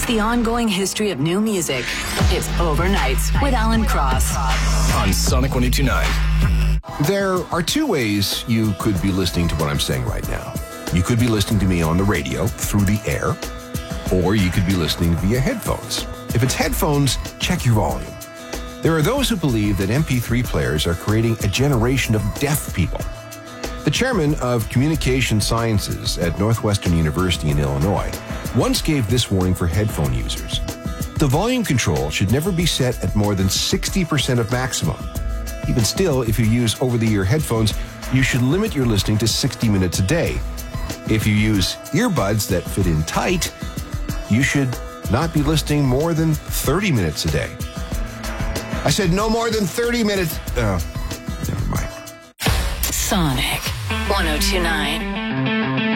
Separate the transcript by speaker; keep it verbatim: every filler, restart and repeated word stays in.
Speaker 1: It's the ongoing history of new music. It's Overnights with Alan Cross.
Speaker 2: On Sonic one oh two point nine.
Speaker 3: There are two ways you could be listening to what I'm saying right now. You could be listening to me on the radio through the air, or you could be listening via headphones. If it's headphones, check your volume. There are those who believe that M P three players are creating a generation of deaf people. The chairman of Communication Sciences at Northwestern University in Illinois once gave this warning for headphone users. The volume control should never be set at more than sixty percent of maximum. Even still, if you use over-the-ear headphones, you should limit your listening to sixty minutes a day. If you use earbuds that fit in tight, you should not be listening more than thirty minutes a day. I said no more than thirty minutes. Oh, never mind.
Speaker 1: Sonic one oh two point nine.